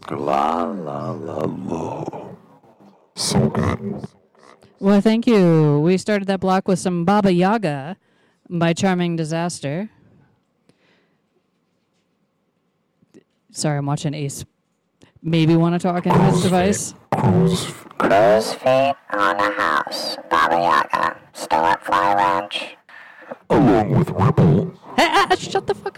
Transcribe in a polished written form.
La la la la. So good. Well, thank you. We started that block with some Baba Yaga by Charming Disaster. Sorry, I'm watching Ace. Maybe want to talk into his device. Crow's feet on a house. Baba Yaga. Still at Fly Ranch. Along with Ripple. Hey, shut the fuck